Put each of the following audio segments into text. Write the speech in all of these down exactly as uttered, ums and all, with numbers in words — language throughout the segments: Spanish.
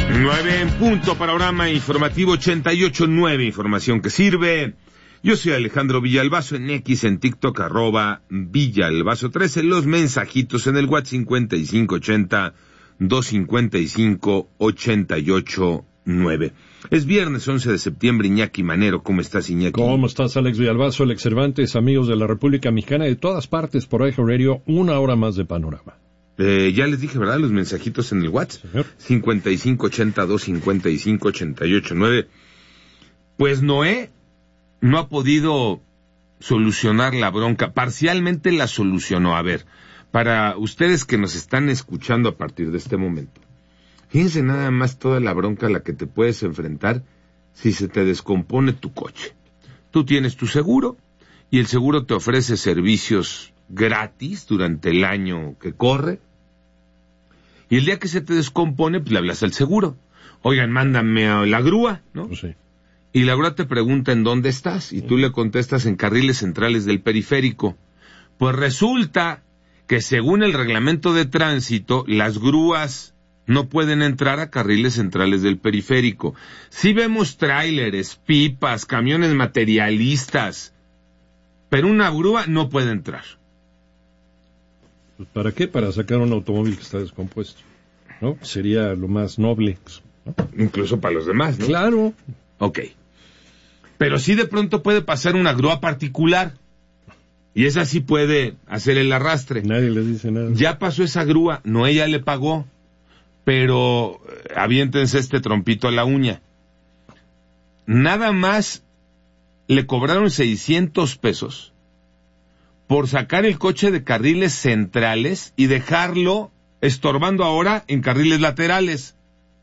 nueve en punto, panorama informativo ochenta y ocho punto nueve, información que sirve. Yo soy Alejandro Villalbazo, en X, en TikTok, arroba Villalbazo trece, los mensajitos en el WhatsApp cincuenta y cinco ochenta, doscientos cincuenta y cinco, ochenta y ocho nueve. Es viernes once de septiembre, Iñaki Manero. ¿Cómo estás, Iñaki? ¿Cómo estás, Alex Villalbazo, Alex Cervantes, amigos de la República Mexicana, de todas partes por iHeartRadio, una hora más de panorama? Eh, ya les dije, ¿verdad? Los mensajitos en el WhatsApp. Señor. cincuenta y cinco ochenta, doscientos cincuenta y cinco, ochenta y ocho nueve. Pues Noé no ha podido solucionar la bronca. Parcialmente la solucionó. A ver, para ustedes que nos están escuchando a partir de este momento, fíjense nada más toda la bronca a la que te puedes enfrentar si se te descompone tu coche. Tú tienes tu seguro y el seguro te ofrece servicios gratis durante el año que corre. Y el día que se te descompone, pues le hablas al seguro. Oigan, mándame a la grúa, ¿no? Sí. Y la grúa te pregunta en dónde estás, y tú le contestas en carriles centrales del periférico. Pues resulta que según el reglamento de tránsito, las grúas no pueden entrar a carriles centrales del periférico. Sí vemos tráileres, pipas, camiones materialistas, pero una grúa no puede entrar. Pues, ¿para qué? Para sacar un automóvil que está descompuesto, ¿no? Sería lo más noble, ¿no? Incluso para los demás, ¿no? Claro. Ok. Pero sí de pronto puede pasar una grúa particular, y esa sí puede hacer el arrastre. Nadie le dice nada. Ya pasó esa grúa, no, ella le pagó, pero eh, aviéntense este trompito a la uña. Nada más le cobraron seiscientos pesos por sacar el coche de carriles centrales y dejarlo estorbando ahora en carriles laterales.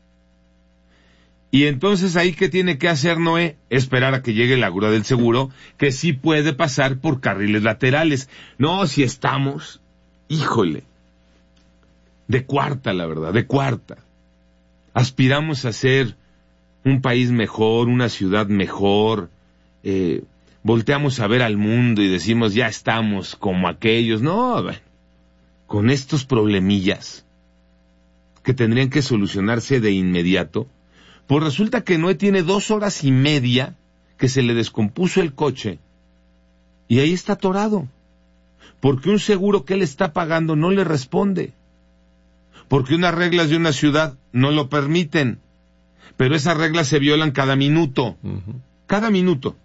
Y entonces ahí, ¿qué tiene que hacer Noé? Esperar a que llegue la grúa del seguro, que sí puede pasar por carriles laterales. No, si estamos, híjole, de cuarta, la verdad, de cuarta. Aspiramos a ser un país mejor, una ciudad mejor, eh, volteamos a ver al mundo y decimos, ya estamos como aquellos. No, bueno, con estos problemillas que tendrían que solucionarse de inmediato, pues resulta que Noé tiene dos horas y media que se le descompuso el coche y ahí está atorado, porque un seguro que él está pagando no le responde, porque unas reglas de una ciudad no lo permiten, pero esas reglas se violan cada minuto, uh-huh. cada minuto.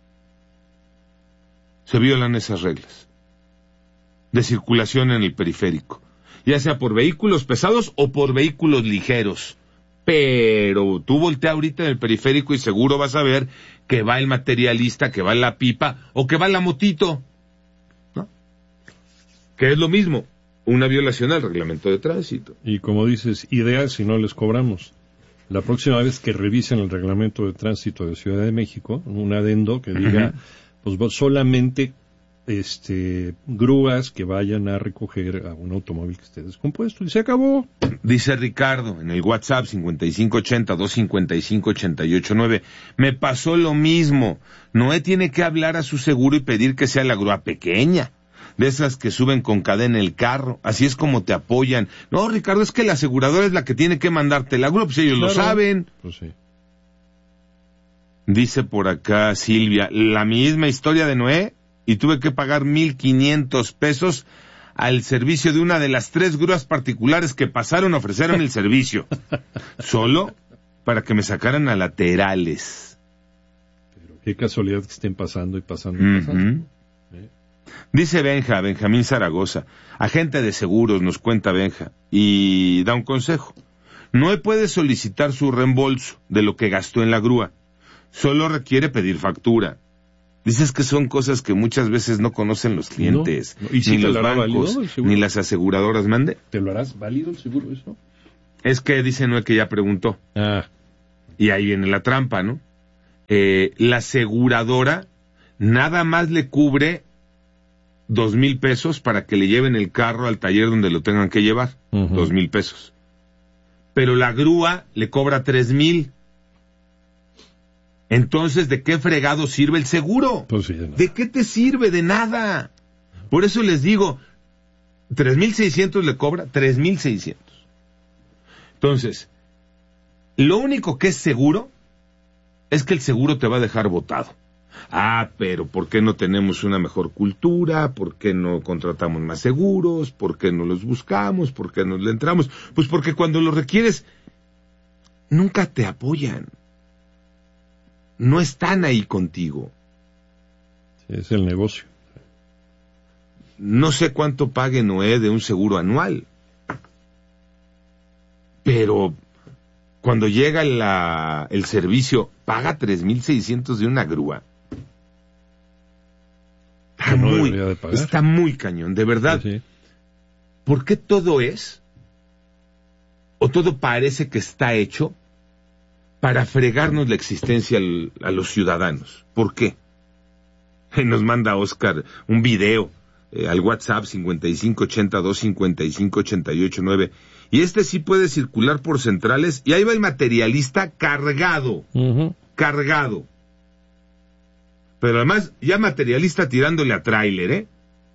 Se violan esas reglas de circulación en el periférico, ya sea por vehículos pesados o por vehículos ligeros. Pero tú voltea ahorita en el periférico y seguro vas a ver que va el materialista, que va la pipa o que va la motito, ¿no? Que es lo mismo, una violación al reglamento de tránsito. Y como dices, ideal si no les cobramos. La próxima vez que revisen el reglamento de tránsito de Ciudad de México, un adendo que diga, uh-huh. pues solamente este grúas que vayan a recoger a un automóvil que esté descompuesto, y se acabó. Dice Ricardo en el WhatsApp cincuenta y cinco ochenta, doscientos cincuenta y cinco, ochenta y ocho nueve. Me pasó lo mismo. Noé tiene que hablar a su seguro y pedir que sea la grúa pequeña, de esas que suben con cadena el carro. Así es como te apoyan. No, Ricardo, es que la aseguradora es la que tiene que mandarte la grúa, pues ellos claro. lo saben. Pues sí. Dice por acá Silvia, la misma historia de Noé, y tuve que pagar mil quinientos pesos al servicio de una de las tres grúas particulares que pasaron, ofrecieron el servicio, solo para que me sacaran a laterales. Pero qué casualidad que estén pasando y pasando y pasando. Uh-huh. ¿Eh? Dice Benja, Benjamín Zaragoza, agente de seguros, nos cuenta Benja, y da un consejo. No puede solicitar su reembolso de lo que gastó en la grúa, solo requiere pedir factura. Dices que son cosas que muchas veces no conocen los clientes, no, no. ¿Y si ni te los lo hará bancos, válido, ni las aseguradoras. ¿Mande? ¿Te lo harás válido el seguro eso? Es que dice Noé que ya preguntó. Ah. Y ahí viene la trampa, ¿no? Eh, la aseguradora nada más le cubre dos mil pesos para que le lleven el carro al taller donde lo tengan que llevar. Uh-huh. Dos mil pesos. Pero la grúa le cobra tres mil. Entonces, ¿de qué fregado sirve el seguro? Pues sí, de nada. ¿De qué te sirve? De nada. Por eso les digo, tres mil seiscientos le cobra, tres mil seiscientos. Entonces, Lo único que es seguro es que el seguro te va a dejar botado. Ah, pero ¿por qué no tenemos una mejor cultura? ¿Por qué no contratamos más seguros? ¿Por qué no los buscamos? ¿Por qué no le entramos? Pues porque cuando los requieres, nunca te apoyan. No están ahí contigo. Sí, es el negocio. No sé cuánto pague Noé de un seguro anual, pero cuando llega la, el servicio, paga tres mil seiscientos de una grúa. Está, no muy, de pagar. Está muy cañón, de verdad. Sí, sí. ¿Por qué todo es, o todo parece que está hecho para fregarnos la existencia al, a los ciudadanos? ¿Por qué? Nos manda Oscar un video eh, al WhatsApp cincuenta y cinco ochenta y dos cincuenta y cinco ochenta y ocho nueve. Y este sí puede circular por centrales, y ahí va el materialista cargado, uh-huh. cargado. Pero además, ya materialista tirándole a tráiler, ¿eh?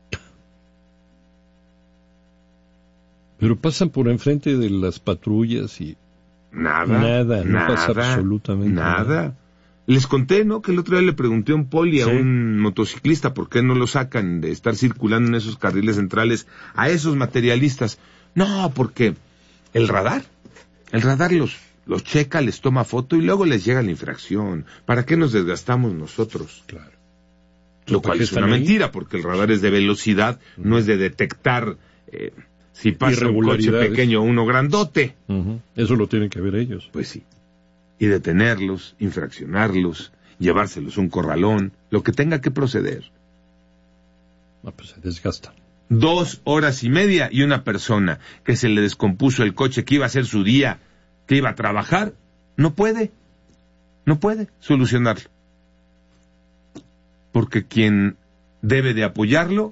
Pero pasan por enfrente de las patrullas y... Nada, nada, no nada, pasa absolutamente nada. nada. Les conté, ¿no?, que el otro día le pregunté a un poli, sí. a un motociclista, ¿por qué no lo sacan de estar circulando en esos carriles centrales a esos materialistas? No, porque el radar, el radar los, los checa, les toma foto y luego les llega la infracción. ¿Para qué nos desgastamos nosotros? Claro. Lo cual es una ahí? mentira, porque el radar es de velocidad, uh-huh. no es de detectar eh, si pasa un coche pequeño o uno grandote. Uh-huh. Eso lo tienen que ver ellos. Pues sí. Y detenerlos, infraccionarlos, llevárselos a un corralón, lo que tenga que proceder. Ah, pues se desgasta. Dos horas y media y una persona que se le descompuso el coche, que iba a ser su día, que iba a trabajar, no puede, no puede solucionarlo. Porque quien debe de apoyarlo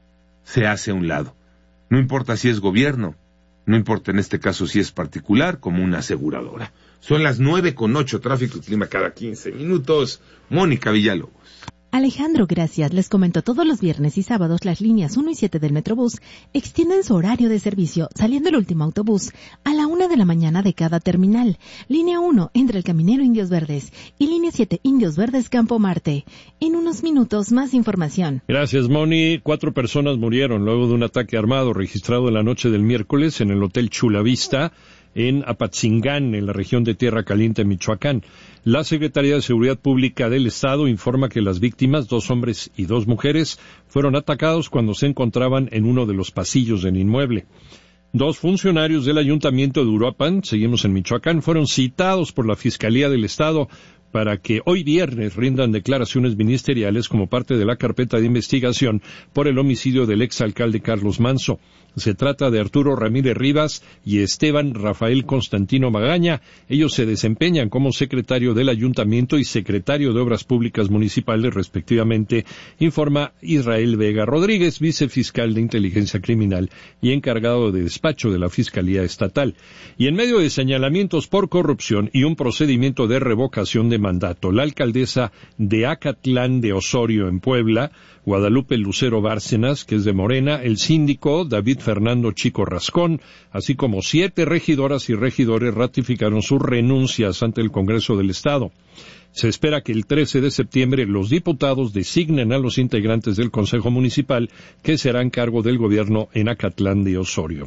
se hace a un lado. No importa si es gobierno, no importa en este caso si es particular, como una aseguradora. Son las nueve con ocho, tráfico y clima cada quince minutos. Mónica Villalobos. Alejandro, gracias. Les comento, todos los viernes y sábados las líneas uno y siete del Metrobús extienden su horario de servicio, saliendo el último autobús a la una de la mañana de cada terminal. Línea uno, entre el Caminero Indios Verdes, y línea siete, Indios Verdes Campo Marte. En unos minutos, más información. Gracias, Moni. Cuatro personas murieron luego de un ataque armado registrado en la noche del miércoles en el Hotel Chulavista, en Apatzingán, en la región de Tierra Caliente, Michoacán. La Secretaría de Seguridad Pública del Estado informa que las víctimas, dos hombres y dos mujeres, fueron atacados cuando se encontraban en uno de los pasillos del inmueble. Dos funcionarios del Ayuntamiento de Uruapan, seguimos en Michoacán, fueron citados por la Fiscalía del Estado para que hoy viernes rindan declaraciones ministeriales como parte de la carpeta de investigación por el homicidio del exalcalde Carlos Manso. Se trata de Arturo Ramírez Rivas y Esteban Rafael Constantino Magaña. Ellos se desempeñan como secretario del Ayuntamiento y secretario de Obras Públicas Municipales, respectivamente, informa Israel Vega Rodríguez, vicefiscal de Inteligencia Criminal y encargado de despacho de la Fiscalía Estatal. Y en medio de señalamientos por corrupción y un procedimiento de revocación de mandato, la alcaldesa de Acatlán de Osorio, en Puebla, Guadalupe Lucero Bárcenas, que es de Morena, el síndico David Fernando Chico Rascón, así como siete regidoras y regidores ratificaron sus renuncias ante el Congreso del Estado. Se espera que el trece de septiembre los diputados designen a los integrantes del Consejo Municipal, que se harán cargo del gobierno en Acatlán de Osorio.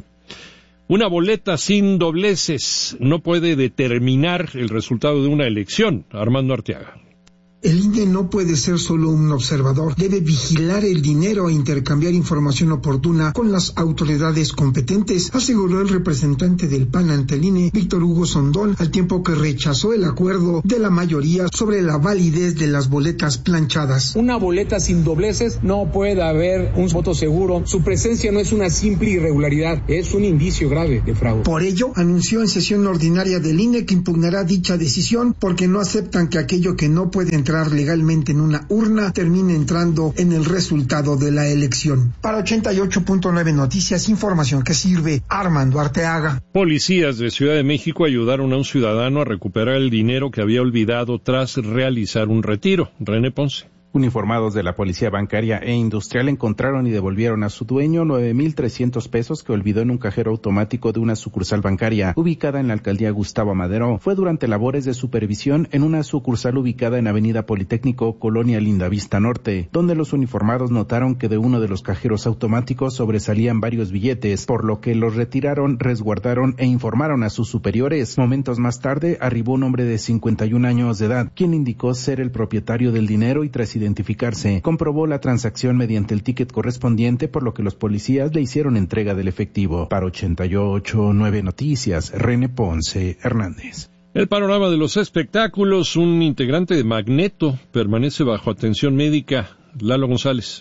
Una boleta sin dobleces no puede determinar el resultado de una elección. Armando Arteaga. El I N E no puede ser solo un observador, debe vigilar el dinero e intercambiar información oportuna con las autoridades competentes, aseguró el representante del P A N ante el I N E, Víctor Hugo Sondón, al tiempo que rechazó el acuerdo de la mayoría sobre la validez de las boletas planchadas. Una boleta sin dobleces, no puede haber un voto seguro. Su presencia no es una simple irregularidad, es un indicio grave de fraude. Por ello, anunció en sesión ordinaria del I N E que impugnará dicha decisión porque no aceptan que aquello que no puede entrar legalmente en una urna termine entrando en el resultado de la elección. Para ochenta y ocho punto nueve Noticias, información que sirve, Armando Arteaga. Policías de Ciudad de México ayudaron a un ciudadano a recuperar el dinero que había olvidado tras realizar un retiro. René Ponce. Uniformados de la Policía Bancaria e Industrial encontraron y devolvieron a su dueño nueve mil trescientos pesos que olvidó en un cajero automático de una sucursal bancaria ubicada en la alcaldía Gustavo Madero. Fue durante labores de supervisión en una sucursal ubicada en Avenida Politécnico, Colonia Lindavista Norte, donde los uniformados notaron que de uno de los cajeros automáticos sobresalían varios billetes, por lo que los retiraron, resguardaron e informaron a sus superiores. Momentos más tarde arribó un hombre de cincuenta y un años de edad, quien indicó ser el propietario del dinero y tras identificarse, comprobó la transacción mediante el ticket correspondiente, por lo que los policías le hicieron entrega del efectivo. Para ochenta y ocho punto nueve Noticias, René Ponce Hernández. El panorama de los espectáculos, un integrante de Magneto permanece bajo atención médica. Lalo González.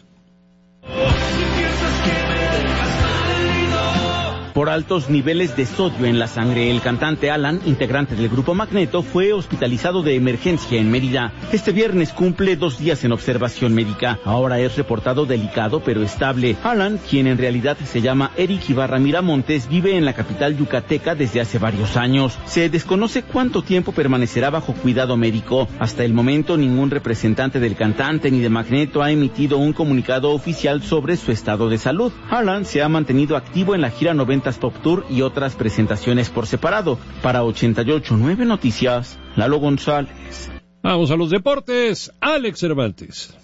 Por altos niveles de sodio en la sangre, el cantante Alan, integrante del grupo Magneto, fue hospitalizado de emergencia en Mérida. Este viernes cumple dos días en observación médica. Ahora es reportado delicado pero estable. Alan, quien en realidad se llama Eric Ibarra Miramontes, vive en la capital yucateca desde hace varios años. Se desconoce cuánto tiempo permanecerá bajo cuidado médico. Hasta el momento, ningún representante del cantante ni de Magneto ha emitido un comunicado oficial sobre su estado de salud. Alan se ha mantenido activo en la gira noventa Top Tour y otras presentaciones por separado. Para ochenta y ocho punto nueve Noticias, Lalo González. Vamos a los deportes, Alex Cervantes.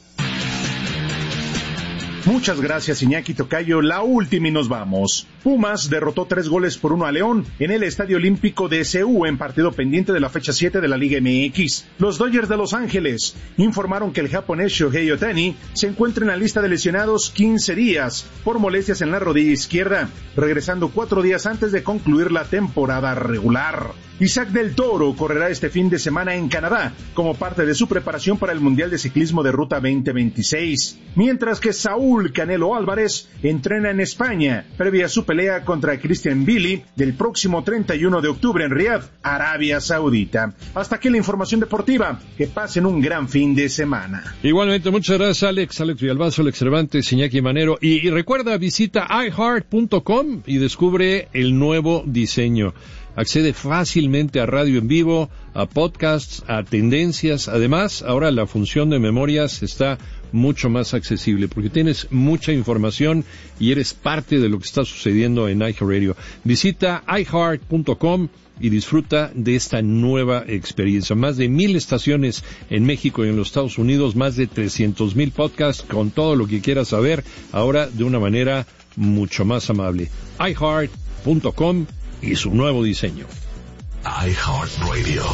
Muchas gracias, Iñaki Tocayo. La última y nos vamos. Pumas derrotó tres goles por uno a León en el Estadio Olímpico de C U en partido pendiente de la fecha siete de la Liga M X. Los Dodgers de Los Ángeles informaron que el japonés Shohei Ohtani se encuentra en la lista de lesionados quince días por molestias en la rodilla izquierda, regresando cuatro días antes de concluir la temporada regular. Isaac del Toro correrá este fin de semana en Canadá como parte de su preparación para el Mundial de Ciclismo de Ruta veinte veintiséis, mientras que Saúl Canelo Álvarez entrena en España previa a su pelea contra Christian Billy del próximo treinta y uno de octubre en Riad, Arabia Saudita. Hasta aquí la información deportiva. Que pasen un gran fin de semana. Igualmente, muchas gracias, Alex. Alex Villalbazo, Alex Cervantes, Iñaki Manero. Y, y recuerda, visita i heart punto com y descubre el nuevo diseño. Accede fácilmente a radio en vivo, a podcasts, a tendencias. Además, ahora la función de memorias está mucho más accesible porque tienes mucha información y eres parte de lo que está sucediendo en iHeartRadio. Visita i heart punto com y disfruta de esta nueva experiencia. Más de mil estaciones en México y en los Estados Unidos, más de trescientos mil podcasts con todo lo que quieras saber, ahora de una manera mucho más amable. i heart punto com y su nuevo diseño. iHeartRadio.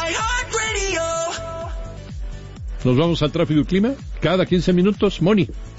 Nos vamos al tráfico y clima cada quince minutos. Moni.